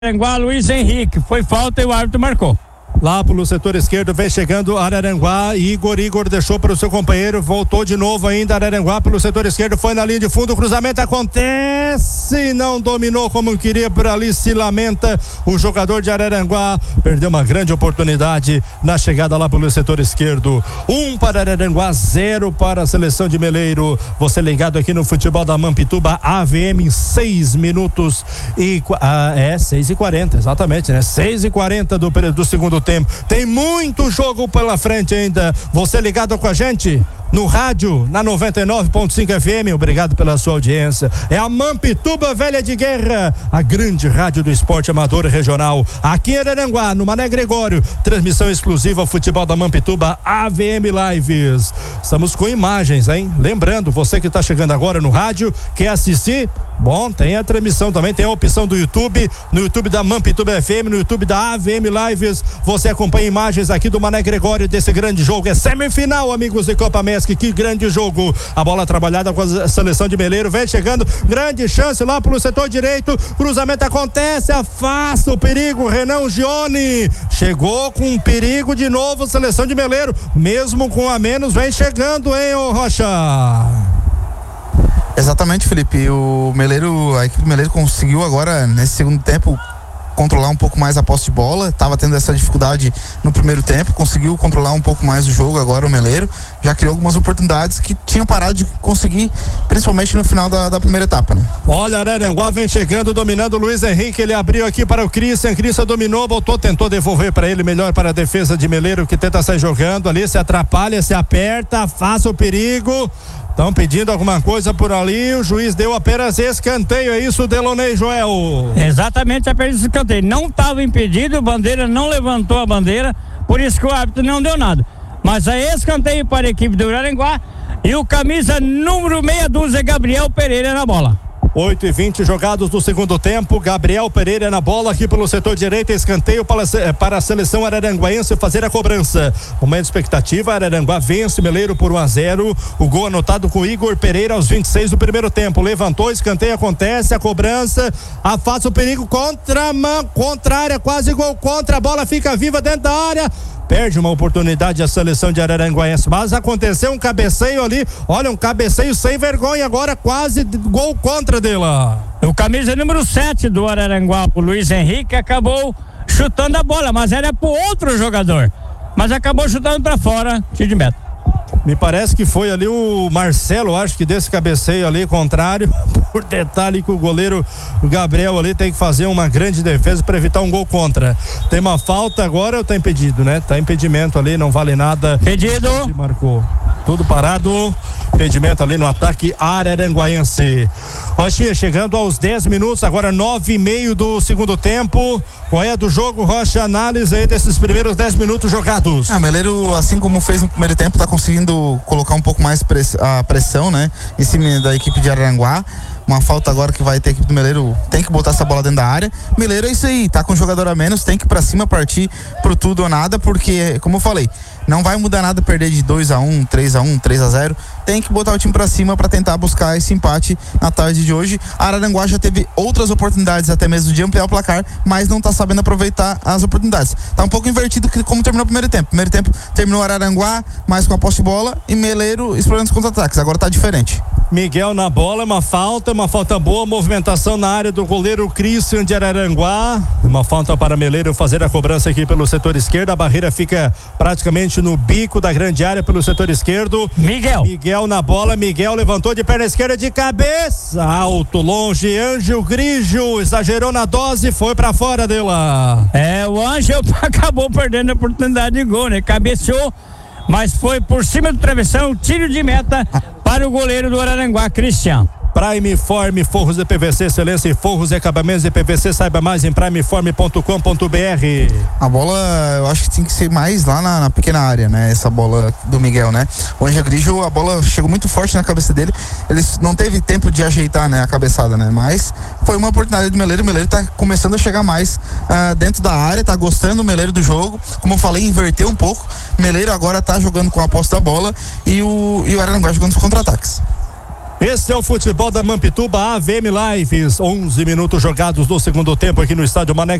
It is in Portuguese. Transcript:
Araranguá, Luiz Henrique, foi falta e o árbitro marcou. Lá pelo setor esquerdo vem chegando Araranguá, Igor deixou para o seu companheiro, voltou de novo ainda Araranguá pelo setor esquerdo, foi na linha de fundo, o cruzamento acontece, não dominou como queria, por ali se lamenta o jogador de Araranguá, perdeu uma grande oportunidade na chegada lá pelo setor esquerdo. 1 para Araranguá, 0 para a seleção de Meleiro. Você ligado aqui no futebol da Mampituba, AVM em 6 minutos e 6h40, exatamente, né? 6h40 do segundo tempo. Tem muito jogo pela frente ainda. Você ligado com a gente no rádio, na 99.5 FM, obrigado pela sua audiência. É a Mampituba Velha de Guerra, a grande rádio do esporte amador regional, aqui em Araranguá, no Mané Gregório, transmissão exclusiva ao futebol da Mampituba, AVM Lives. Estamos com imagens, hein? Lembrando, você que está chegando agora no rádio, quer assistir? Bom, tem a transmissão também, tem a opção do YouTube, no YouTube da Mampituba FM, no YouTube da AVM Lives, você acompanha imagens aqui do Mané Gregório desse grande jogo, é semifinal, amigos de Copa Mesc, que grande jogo, a bola trabalhada com a seleção de Meleiro, vem chegando, grande chance lá pelo setor direito, cruzamento acontece, afasta o perigo, Renan Gione, chegou com perigo de novo, seleção de Meleiro, mesmo com a menos, vem chegando, hein, ô Rocha? Exatamente, Felipe, a equipe do Meleiro conseguiu agora, nesse segundo tempo, controlar um pouco mais a posse de bola, estava tendo essa dificuldade no primeiro tempo, conseguiu controlar um pouco mais o jogo agora o Meleiro, já criou algumas oportunidades que tinham parado de conseguir, principalmente no final da primeira etapa, né? Olha, Araranguá vem chegando, dominando o Luiz Henrique, ele abriu aqui para o Christian dominou, voltou, tentou devolver para ele, melhor para a defesa de Meleiro, que tenta sair jogando ali, se atrapalha, se aperta, afasta o perigo. Estão pedindo alguma coisa por ali, o juiz deu apenas escanteio, é isso, Delonei Joel? Exatamente, apenas escanteio, não estava impedido, a bandeira não levantou a bandeira, por isso que o árbitro não deu nada, mas é escanteio para a equipe do Araranguá e o camisa número meia dúzia, Gabriel Pereira na bola. 8h20 jogados do segundo tempo, Gabriel Pereira na bola aqui pelo setor direito, escanteio para a seleção araranguaense fazer a cobrança. Momento de expectativa, Araranguá vence Meleiro por 1-0, o gol anotado com Igor Pereira aos 26 do primeiro tempo, levantou, escanteio acontece, a cobrança, afasta o perigo, contrária, quase gol contra, a bola fica viva dentro da área, perde uma oportunidade a seleção de Araranguaense, mas aconteceu um cabeceio ali, olha, um cabeceio sem vergonha agora, quase gol contra dela. O camisa número 7 do Araranguá, o Luiz Henrique, acabou chutando a bola, mas era pro outro jogador, mas acabou chutando para fora, tiro de meta. Me parece que foi ali o Marcelo, acho que desse cabeceio ali contrário, por detalhe que o goleiro Gabriel ali tem que fazer uma grande defesa para evitar um gol contra. Tem uma falta agora ou tá impedido, né? Tá impedimento ali, não vale nada. Pedido. Marcou. Tudo parado. Impedimento ali no ataque araranguaense. Rocha, chegando aos 10 minutos, agora 9h30 do segundo tempo. Qual é do jogo, Rocha? Análise aí desses primeiros 10 minutos jogados. Meleiro, assim como fez no primeiro tempo, tá conseguindo colocar um pouco mais a pressão, né? Em cima da equipe de Araranguá. Uma falta agora que vai ter a equipe do Meleiro, tem que botar essa bola dentro da área. Meleiro é isso aí, tá com um jogador a menos, tem que ir pra cima, partir pro tudo ou nada, porque, como eu falei, não vai mudar nada perder de 2-1, 3-1, 3-0. Tem que botar o time pra cima pra tentar buscar esse empate na tarde de hoje. A Araranguá já teve outras oportunidades até mesmo de ampliar o placar, mas não tá sabendo aproveitar as oportunidades. Tá um pouco invertido como terminou o primeiro tempo. Primeiro tempo terminou Araranguá, mais com a posse de bola, e Meleiro explorando os contra-ataques. Agora tá diferente. Miguel na bola, uma falta boa, movimentação na área do goleiro Christian de Araranguá, uma falta para Meleiro fazer a cobrança aqui pelo setor esquerdo, a barreira fica praticamente no bico da grande área pelo setor esquerdo. Miguel na bola, Miguel levantou de perna esquerda de cabeça, alto, longe, Ângelo Grigio exagerou na dose, foi pra fora dela. O Ângelo acabou perdendo a oportunidade de gol, né? Cabeceou, mas foi por cima do travessão, tiro de meta para o goleiro do Araranguá, Cristian. Prime Form, forros de PVC, excelência em forros e acabamentos de PVC, saiba mais em primeform.com.br. A bola, eu acho que tem que ser mais lá na pequena área, né? Essa bola do Miguel, né? O Ângelo Grigio, a bola chegou muito forte na cabeça dele, ele não teve tempo de ajeitar, né, a cabeçada, né? Mas foi uma oportunidade do Meleiro, o Meleiro tá começando a chegar mais dentro da área, tá gostando o Meleiro do jogo, como eu falei, inverteu um pouco, o Meleiro agora tá jogando com a posse da bola e o Araranguá jogando os contra-ataques. Esse é o futebol da Mampituba AVM Lives. 11 minutos jogados no segundo tempo aqui no estádio Mané